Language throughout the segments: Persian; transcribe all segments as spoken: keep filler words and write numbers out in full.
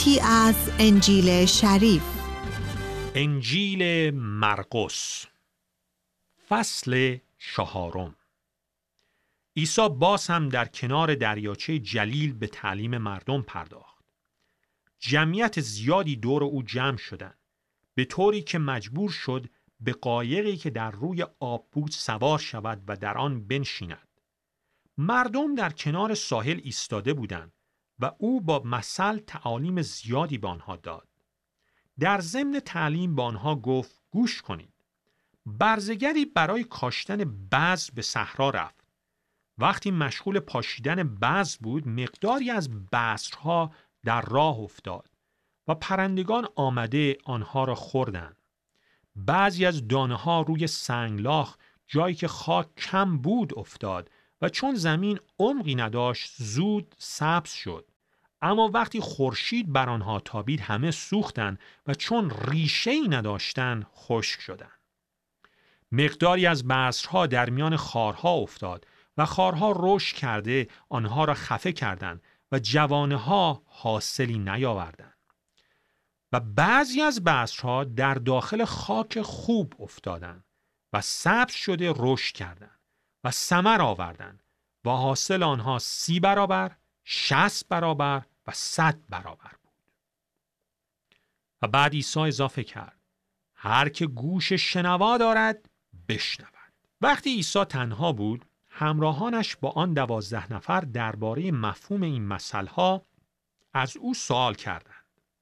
قسمتی از انجیل شریف. انجیل مرقس فصل چهارم. عیسی باز هم در کنار دریاچه جلیل به تعلیم مردم پرداخت. جمعیت زیادی دور او جمع شدند، به طوری که مجبور شد به قایقی که در روی آب بود سوار شود و در آن بنشیند. مردم در کنار ساحل ایستاده بودند و او با مثل تعالیم زیادی به آنها داد. در ضمن تعلیم به آنها گفت: گوش کنید. برزگری برای کاشتن بذر به صحرا رفت. وقتی مشغول پاشیدن بذر بود، مقداری از بذرها در راه افتاد و پرندگان آمده آنها را خوردند. بعضی از دانه ها روی سنگلاخ، جایی که خاک کم بود، افتاد و چون زمین عمقی نداشت زود سبز شد. اما وقتی خورشید بر آنها تابید همه سوختند و چون ریشه‌ای نداشتند خشک شدند. مقداری از بذرها در میان خارها افتاد و خارها رشد کرده آنها را خفه کردند و جوانه‌ها حاصلی نیاوردند. و بعضی از بذرها در داخل خاک خوب افتادند و سبز شده رشد کردند و ثمر آوردند و حاصل آنها سی برابر، شصت برابر و صد برابر بود. و بعد عیسی اضافه کرد: هر که گوش شنوا دارد بشنود. وقتی عیسی تنها بود، همراهانش با آن دوازده نفر درباره مفهوم این مثلها از او سوال کردند.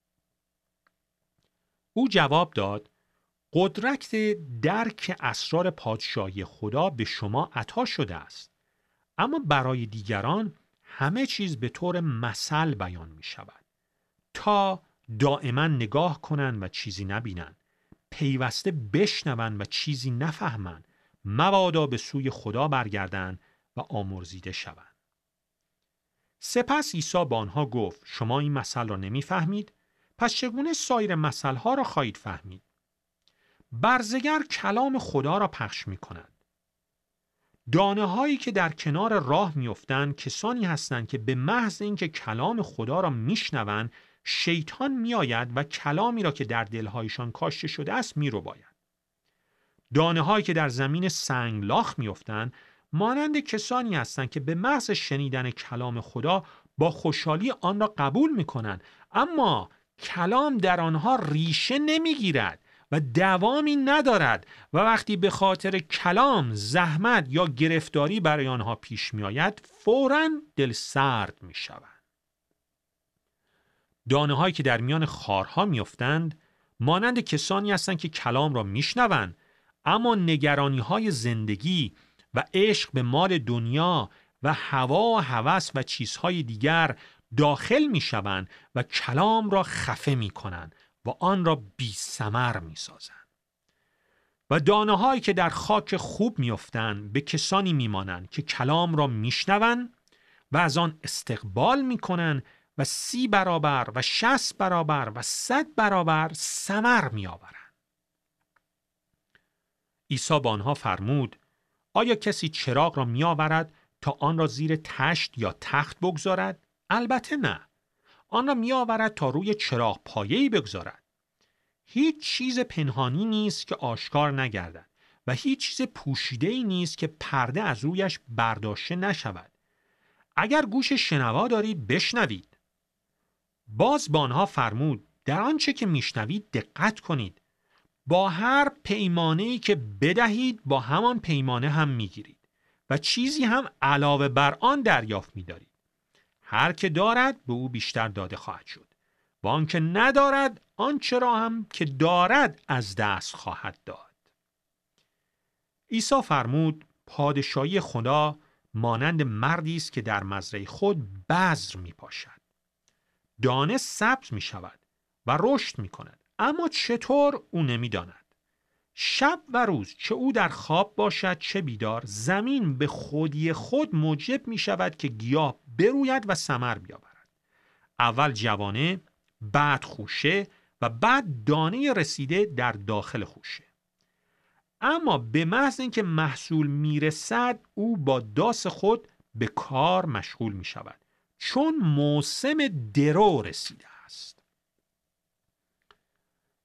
او جواب داد: قدرت درک اسرار پادشاهی خدا به شما عطا شده است، اما برای دیگران همه چیز به طور مثل بیان می شود، تا دائما نگاه کنند و چیزی نبینند، پیوسته بشنوند و چیزی نفهمند، مبادا به سوی خدا برگردند و آمرزیده شوند. سپس عیسی با آنها گفت: شما این مثل را نمی فهمید؟ پس چگونه سایر مثلها را خواهید فهمید؟ برزگر کلام خدا را پخش می کند. دانه هایی که در کنار راه می افتند کسانی هستند که به محض اینکه کلام خدا را می شنوند، شیطان می آید و کلامی را که در دلهایشان کاشته شده است می رباید. دانه هایی که در زمین سنگلاخ می افتند مانند کسانی هستند که به محض شنیدن کلام خدا با خوشحالی آن را قبول می کنند، اما کلام در آنها ریشه نمی گیرد و دوامی ندارد و وقتی به خاطر کلام زحمت یا گرفتاری برای آنها پیش می آید فوراً دل سرد می شوند. دانه هایی که در میان خارها می افتند مانند کسانی هستند که کلام را می شنوند، اما نگرانی های زندگی و عشق به مال دنیا و هوا و هوس و چیزهای دیگر داخل می شوند و کلام را خفه می کنند و آن را بی ثمر می سازند. و دانه هایی که در خاک خوب می افتند به کسانی می مانند که کلام را می شنوند و از آن استقبال می کنند و سی برابر و شصت برابر و صد برابر ثمر می آورند. عیسی با آنها فرمود: آیا کسی چراغ را می آورد تا آن را زیر تشت یا تخت بگذارد؟ البته نه. آن را می آورد تا روی چراغ پایه‌ای بگذارد. هیچ چیز پنهانی نیست که آشکار نگردد و هیچ چیز پوشیده‌ای نیست که پرده از رویش برداشته نشود. اگر گوش شنوا دارید بشنوید. باز با آنها فرمود: در آنچه که میشنوید دقت کنید. با هر پیمانه‌ای که بدهید با همان پیمانه هم میگیرید و چیزی هم علاوه بر آن دریافت می‌دارید. هر که دارد به او بیشتر داده خواهد شد و آن که ندارد آنچه را هم که دارد از دست خواهد داد. عیسی فرمود: پادشاهی خدا مانند مردی است که در مزرعه خود بذر می‌پاشد. دانه سبز می‌شود و رشد می‌کند، اما چطور او نمی‌داند. شب و روز چه او در خواب باشد چه بیدار، زمین به خودی خود موجب می‌شود که گیاه بروید و ثمر بیاورد. اول جوانه، بعد خوشه و بعد دانه رسیده در داخل خوشه. اما به محض اینکه محصول میرسد او با داس خود به کار مشغول می‌شود، چون موسم درو رسیده است.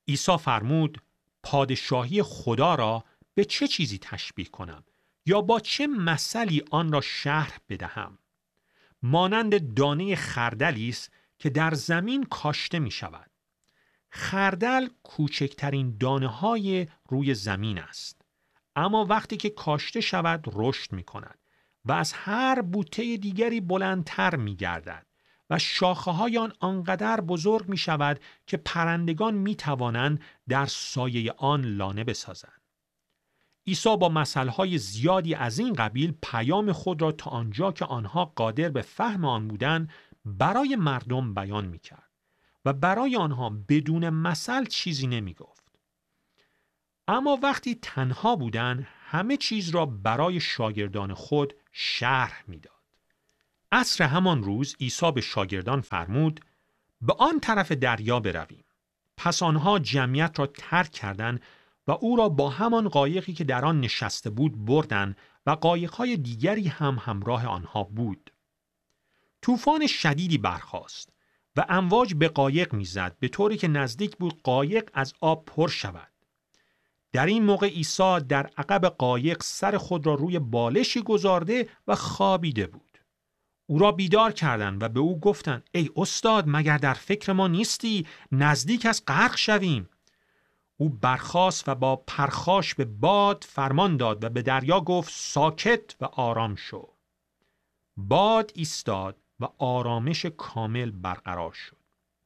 عیسی فرمود پادشاهی خدا را به چه چیزی تشبیه کنم یا با چه مثلی آن را شرح بدهم؟ مانند دانه خردلی است که در زمین کاشته می شود. خردل کوچکترین دانه های روی زمین است. اما وقتی که کاشته شود رشد می کند و از هر بوته دیگری بلندتر می گردد و شاخه های آن آنقدر بزرگ می شود که پرندگان می توانند در سایه آن لانه بسازند. عیسی با مثلهای زیادی از این قبیل پیام خود را تا آنجا که آنها قادر به فهم آن بودند برای مردم بیان می کرد و برای آنها بدون مثل چیزی نمی گفت. اما وقتی تنها بودند همه چیز را برای شاگردان خود شرح می داد. عصر همان روز عیسی به شاگردان فرمود به آن طرف دریا برویم. پس آنها جمعیت را ترک کردند و او را با همان قایقی که در آن نشسته بود بردند و قایق‌های دیگری هم همراه آنها بود. طوفان شدیدی برخاست و امواج به قایق میزد به طوری که نزدیک بود قایق از آب پر شود. در این موقع عیسی در عقب قایق سر خود را روی بالشی گذارده و خوابیده بود. او را بیدار کردند و به او گفتند ای استاد مگر در فکر ما نیستی نزدیک از غرق شویم؟ او برخاست و با پرخاش به باد فرمان داد و به دریا گفت ساکت و آرام شو. باد ایستاد و آرامش کامل برقرار شد.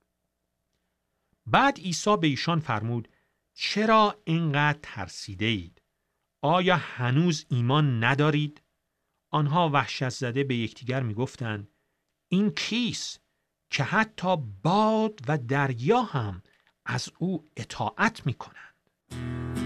بعد عیسی به ایشان فرمود چرا اینقدر ترسیده اید؟ آیا هنوز ایمان ندارید؟ آنها وحشت زده به یکدیگر می گفتند این کیست که حتی باد و دریا هم از او اطاعت می کنند؟